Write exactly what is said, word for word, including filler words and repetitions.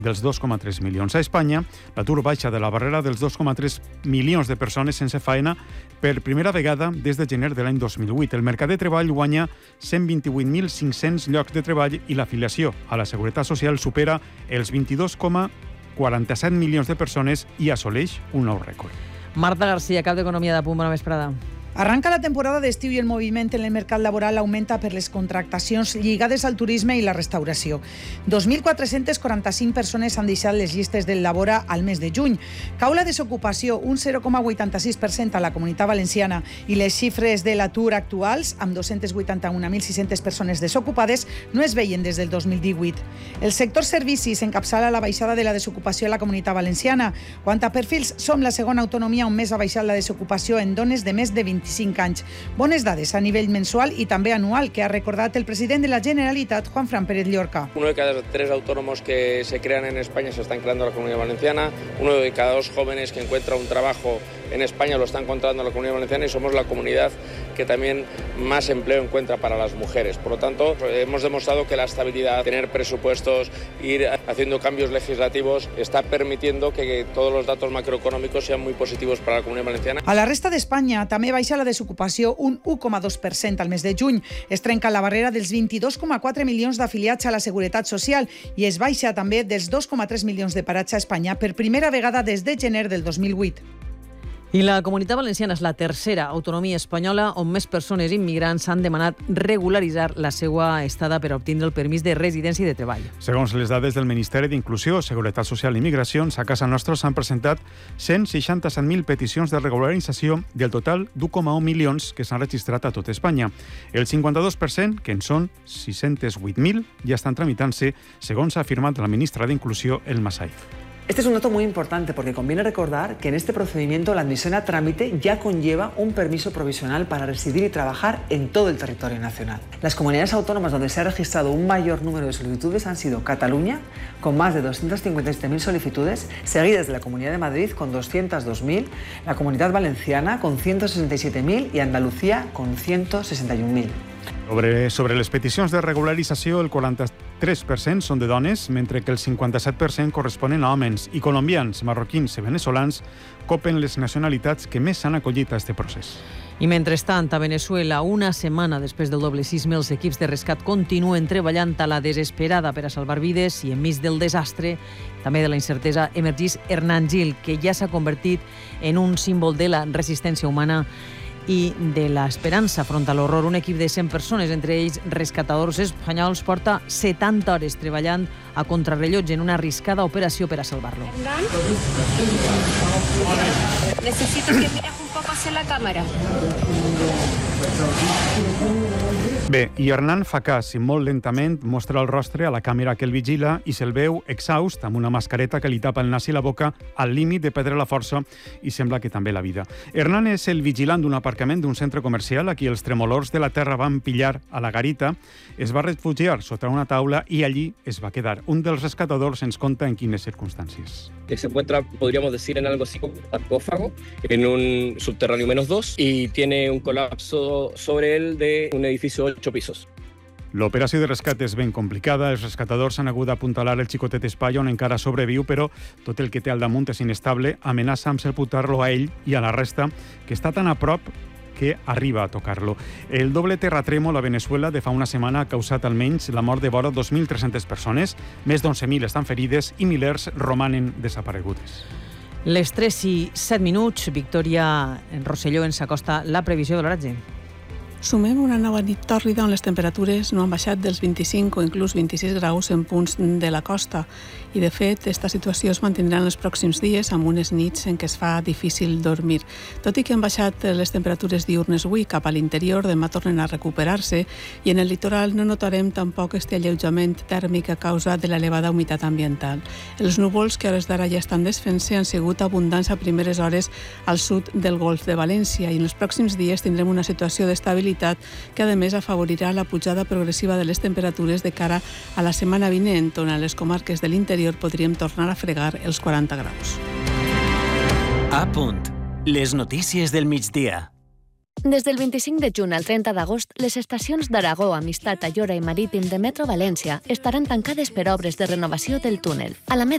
dels dos coma tres milions. A Espanya, l'atur baixa de la barrera dels dos coma tres milions de persones sense feina per primera vegada des de gener de l'any dos mil vuit. El mercat de treball guanya cent vint-i-vuit mil cinc-cents llocs de treball i l'afiliació a la Seguretat Social supera els vint-i-dos coma quaranta-set milions de persones i assoleix un nou rècord. Marta García, cap d'Economia de Punt, bona vesprada. Arranca la temporada d'estiu i el moviment en el mercat laboral augmenta per les contractacions lligades al turisme i la restauració. dos mil quatre-cents quaranta-cinc persones han deixat les llistes del Labora al mes de juny. Cau la desocupació un zero coma vuitanta-sis per cent a la Comunitat Valenciana i les xifres de l'atur actuals, amb dos-cents vuitanta-un mil sis-centes persones desocupades, no es veien des del dos mil divuit. El sector servicis encapçala la baixada de la desocupació a la Comunitat Valenciana. Quant a perfils, som la segona autonomia on més ha baixat la desocupació en dones de més de vint-i-cinc anys. Bones dades a nivell mensual i també anual, que ha recordat el president de la Generalitat, Juanfran Pérez Llorca. Uno de cada tres autónomos que se crean en España se están creando en la Comunidad Valenciana. Uno de cada dos jóvenes que encuentra un trabajo en España lo está encontrando en la Comunidad Valenciana y somos la comunidad que también más empleo encuentra para las mujeres. Por lo tanto, hemos demostrado que la estabilidad, tener presupuestos, ir haciendo cambios legislativos, está permitiendo que todos los datos macroeconómicos sean muy positivos para la Comunidad Valenciana. A la resta d'Espanya també baixa la desocupació un u coma dos per cent al mes de juny. Es trenca la barrera dels vint-i-dos coma quatre milions d'afiliats a la Seguretat Social i es baixa també dels dos coma tres milions de parats a Espanya per primera vegada des de gener del dos mil vuit. I la Comunitat Valenciana és la tercera autonomia espanyola on més persones immigrants han demanat regularitzar la seva estada per obtindre el permís de residència i de treball. Segons les dades del Ministeri d'Inclusió, Seguretat Social i Migracions, a casa nostra s'han presentat cent seixanta-set mil peticions de regularització del total d'u coma u milions que s'han registrat a tot Espanya. El cinquanta-dos per cent, que en són sis-cents vuit mil, ja estan tramitant-se, segons ha afirmat la ministra d'Inclusió, Elma Saif. Este es un dato muy importante porque conviene recordar que en este procedimiento la admisión a trámite ya conlleva un permiso provisional para residir y trabajar en todo el territorio nacional. Las comunidades autónomas donde se ha registrado un mayor número de solicitudes han sido Cataluña, con más de doscientas cincuenta y siete mil solicitudes, seguidas de la Comunidad de Madrid con doscientos dos mil, la Comunidad Valenciana con ciento sesenta y siete mil y Andalucía con ciento sesenta y un mil. Sobre, sobre les peticions de regularització, el quaranta-tres per cent són de dones, mentre que el cinquanta-set per cent corresponen a homes, i colombians, marroquins i veneçolans copen les nacionalitats que més s'han acollit a aquest procés. I mentrestant, a Venezuela, una setmana després del doble sisme, els equips de rescat continuen treballant a la desesperada per a salvar vides i enmig del desastre, també de la incertesa, emergís Hernán Gil, que ja s'ha convertit en un símbol de la resistència humana i de l'esperança front a l'horror. Un equip de cent persones, entre ells rescatadors espanyols, porta setanta hores treballant a contrarrellotge en una arriscada operació per a salvar-lo. Necesito que mires un poco hacia la cámara. Bé, i Hernán fa cas i molt lentament mostra el rostre a la càmera que el vigila i se'l veu exhaust amb una mascareta que li tapa el nas i la boca al límit de perdre la força i sembla que també la vida. Hernán és el vigilant d'un aparcament d'un centre comercial a qui els tremolors de la terra van pillar a la garita, es va refugiar sota una taula i allí es va quedar. Un dels rescatadors ens conta en quines circunstàncies. Que se encuentra, podríamos decir, en algo así como un sarcófago, en un subterráneo menos dos, y tiene un colapso sobre él de un edificio de ocho pisos. L'operació de rescat és ben complicada. Els rescatadors han hagut d'apuntalar el xicotet espai on encara sobreviu, però tot el que té al damunt és inestable. Amenaça amb sepultar-lo a ell i a la resta, que està tan a prop que arriba a tocar-lo. El doble terratrèmol a Venezuela de fa una setmana ha causat almenys la mort de vora dos mil tres-centes persones, més d'onze mil estan ferides i milers romanen desaparegudes. Les tres i set minuts, Victòria Rosselló ens acosta la previsió de l'oratge. Sumem una nova nit tòrrida on les temperatures no han baixat dels vint-i-cinc o inclús vint-i-sis graus en punts de la costa. I, de fet, aquesta situació es mantindrà en els pròxims dies amb unes nits en què es fa difícil dormir. Tot i que han baixat les temperatures diurnes avui cap a l'interior, demà tornen a recuperar-se i en el litoral no notarem tampoc este alleujament tèrmic a causa de l'elevada humitat ambiental. Els núvols, que a hores d'ara ja estan desfent-se, han sigut abundants a primeres hores al sud del Golf de València i en els pròxims dies tindrem una situació d'estabilitat que a més afavorirà la pujada progressiva de les temperatures de cara a la setmana vinent, on a les comarques de l'interior podríem tornar a fregar els quaranta graus. A punt. Les notícies del migdia. Des del vint-i-cinc de juny al trenta d'agost, les estacions d'Aragó, Amistat, Ayora i Marítim de Metro València estaran tancades per obres de renovació del túnel. A la